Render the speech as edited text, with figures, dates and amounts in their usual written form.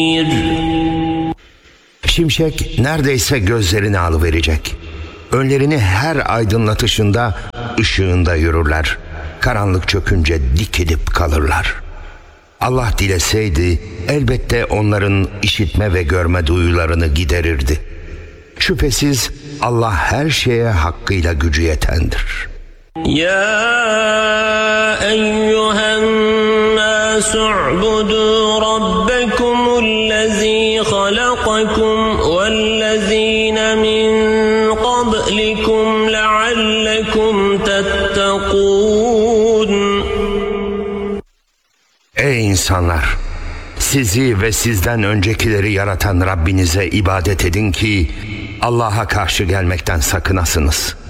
Şimşek neredeyse gözlerini alıverecek. Önlerini her aydınlatışında, ışığında yürürler. Karanlık çökünce dikilip kalırlar. Allah dileseydi elbette onların işitme ve görme duyularını giderirdi. Şüphesiz Allah her şeye hakkıyla gücü yetendir. Ya eyyühen nâsu'budu rabbekumullezî halakakum vellezîne min qablikum leallekum tettekûn. Ey insanlar! Sizi ve sizden öncekileri yaratan Rabbinize ibadet edin ki Allah'a karşı gelmekten sakınasınız.